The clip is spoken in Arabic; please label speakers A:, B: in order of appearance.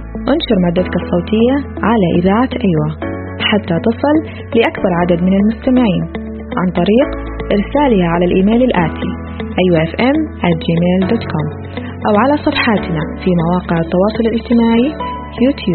A: انشر مادتك الصوتية على إذاعة أيوة حتى تصل لأكبر عدد من المستمعين عن طريق إرسالها على الإيميل الآتي ayofm@gmail.com أو على صفحاتنا في مواقع التواصل الاجتماعي يوتيوب